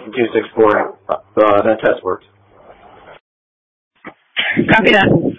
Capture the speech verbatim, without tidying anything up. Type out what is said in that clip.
two six four, uh, that test works. Copy that.